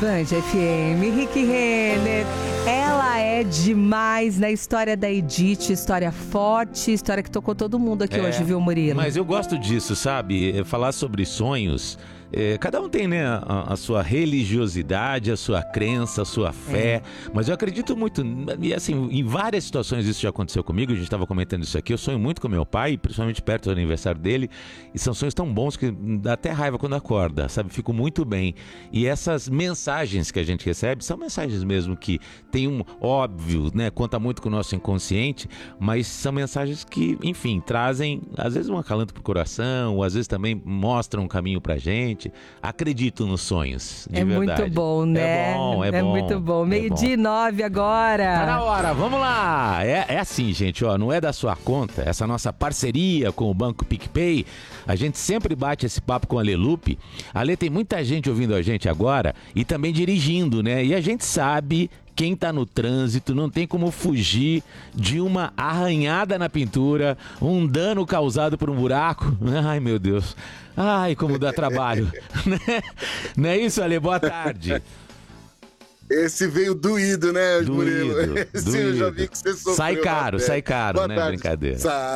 Band FM, Rick Renner. Ela é demais na história da Edith, história forte, história que tocou todo mundo aqui hoje, viu, Murilo? Mas eu gosto disso, sabe? Falar sobre sonhos. Cada um tem, né, a sua religiosidade, a sua crença, a sua fé, mas eu acredito muito, e assim, em várias situações isso já aconteceu comigo, a gente estava comentando isso aqui, eu sonho muito com meu pai, principalmente perto do aniversário dele, e são sonhos tão bons que dá até raiva quando acorda, sabe? Fico muito bem. E essas mensagens que a gente recebe são mensagens mesmo que tem óbvio, né, conta muito com o nosso inconsciente, mas são mensagens que, enfim, trazem, às vezes um acalanto pro coração, ou às vezes também mostram um caminho pra gente. Acredito nos sonhos, de verdade. Muito bom, né? É bom. É muito bom. 12:09 agora. Tá na hora, vamos lá. É assim, gente, ó, não é da sua conta, essa nossa parceria com o Banco PicPay, a gente sempre bate esse papo com a Lelupe. A Lê, tem muita gente ouvindo a gente agora e também dirigindo, né? E a gente sabe, quem tá no trânsito não tem como fugir de uma arranhada na pintura, um dano causado por um buraco. Ai, meu Deus. Ai, como dá trabalho. Não é isso, Ale? Boa tarde. Esse veio doído, né, Murilo? Esse doído. eu já vi que você sofreu. Sai caro, boa né? Tarde. Brincadeira.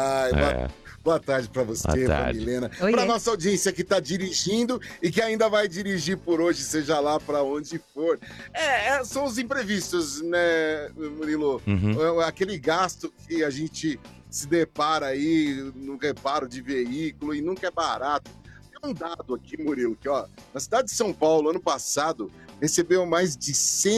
Boa tarde pra você, pra Milena. Pra nossa audiência que tá dirigindo e que ainda vai dirigir por hoje, seja lá pra onde for. São os imprevistos, né, Murilo? Aquele gasto que a gente se depara aí no reparo de veículo e nunca é barato. Tem um dado aqui, Murilo, que ó, na cidade de São Paulo, ano passado, recebeu mais de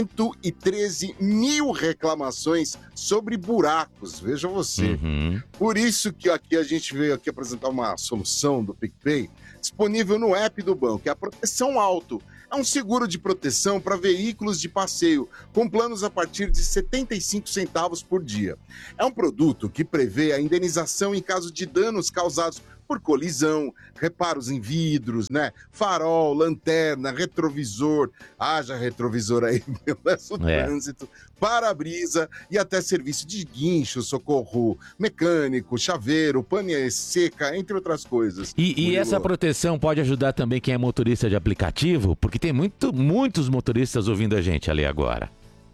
113 mil reclamações sobre buracos, veja você. Por isso que aqui a gente veio aqui apresentar uma solução do PicPay, disponível no app do banco, que é a Proteção Auto. É um seguro de proteção para veículos de passeio, com planos a partir de 75 centavos por dia. É um produto que prevê a indenização em caso de danos causados por colisão, reparos em vidros, né? Farol, lanterna, retrovisor, haja retrovisor aí, meu, nessa trânsito, para-brisa e até serviço de guincho, socorro mecânico, chaveiro, pane seca, entre outras coisas. E essa proteção pode ajudar também quem é motorista de aplicativo? Porque tem muitos motoristas ouvindo a gente ali agora.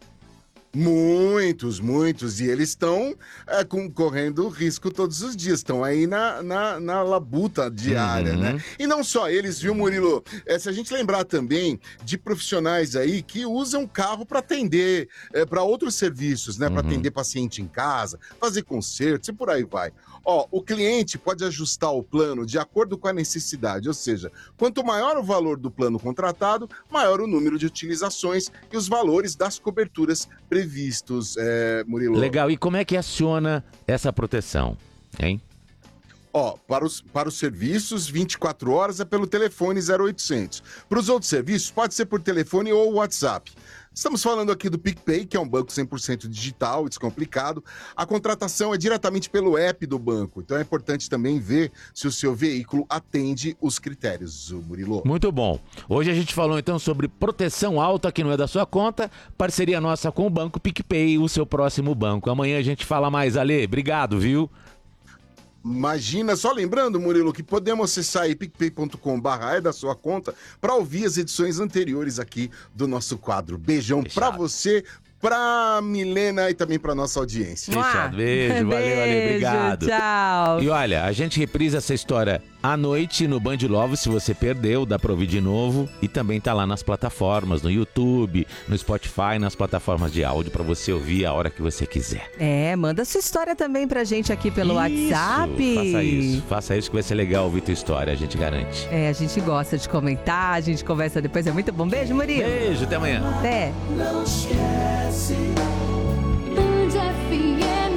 Muitos, e eles estão correndo risco todos os dias, estão aí na labuta diária, né? E não só eles, viu, Murilo? Se a gente lembrar também de profissionais aí que usam carro para atender, para outros serviços, né? Para atender paciente em casa, fazer concertos e por aí vai. Ó, o cliente pode ajustar o plano de acordo com a necessidade, ou seja, quanto maior o valor do plano contratado, maior o número de utilizações e os valores das coberturas previstos, Murilo. Legal, e como é que aciona essa proteção, hein? Ó, para os serviços, 24 horas é pelo telefone 0800. Para os outros serviços, pode ser por telefone ou WhatsApp. Estamos falando aqui do PicPay, que é um banco 100% digital e descomplicado. A contratação é diretamente pelo app do banco. Então é importante também ver se o seu veículo atende os critérios, Murilo. Muito bom. Hoje a gente falou então sobre proteção alta que não é da sua conta, parceria nossa com o Banco PicPay, o seu próximo banco. Amanhã a gente fala mais, Ale. Obrigado, viu? Imagina, só lembrando, Murilo, que podemos acessar aí picpay.com/é da sua conta para ouvir as edições anteriores aqui do nosso quadro. Beijão para você, pra Milena e também pra nossa audiência. Fechado. Beijo, valeu, Ale, obrigado. Tchau. E olha, a gente reprisa essa história à noite no Band Love, se você perdeu, dá pra ouvir de novo. E também tá lá nas plataformas, no YouTube, no Spotify, nas plataformas de áudio, pra você ouvir a hora que você quiser. Manda sua história também pra gente aqui pelo WhatsApp. Faça isso que vai ser legal ouvir tua história, a gente garante. A gente gosta de comentar, a gente conversa depois, é muito bom. Beijo, Murilo. Beijo, até amanhã. Até. Não esquece. Band FM.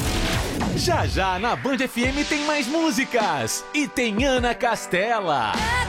Já já na Band FM tem mais músicas e tem Ana Castela.